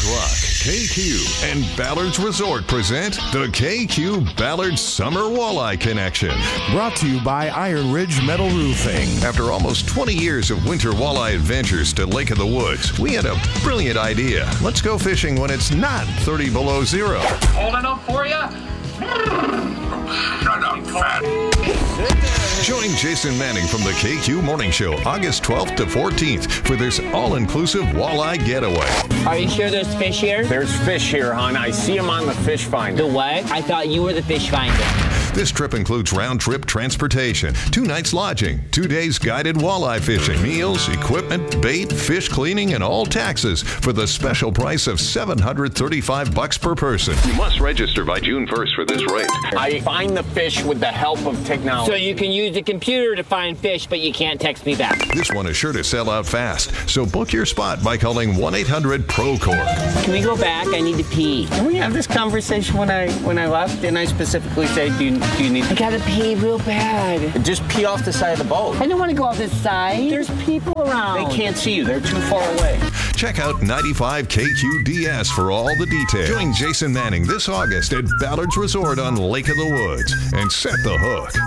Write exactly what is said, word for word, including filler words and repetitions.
Rock, K Q, and Ballard's Resort present the K Q Ballard Summer Walleye Connection. Brought to you by Iron Ridge Metal Roofing. After almost twenty years of winter walleye adventures to Lake of the Woods, we had a brilliant idea. Let's go fishing when it's not thirty below zero. Holding up for you? Shut up, fat. Join Jason Manning from the K Q Morning Show August twelfth to fourteenth for this all-inclusive walleye getaway. Are you sure there's fish here? There's fish here, hon. I see them on the fish finder. The what? I thought you were the fish finder. This trip includes round-trip transportation, two nights lodging, two days guided walleye fishing, meals, equipment, bait, fish cleaning, and all taxes for the special price of seven hundred thirty-five bucks per person. You must register by June first for this rate. I find the fish with the help of technology. So you can use the computer to find fish, but you can't text me back. This one is sure to sell out fast, so book your spot by calling one eight hundred PROCORE. Can we go back? I need to pee. Can we have this conversation when I when I left? Didn't I specifically say, do you, do you need I gotta pee real bad. Just pee off the side of the boat. I don't want to go off this side. There's people around. They can't see you. They're too far away. Check out ninety-five K Q D S for all the details. Join Jason Manning this August at Ballard's Resort on Lake of the Woods and set the hook.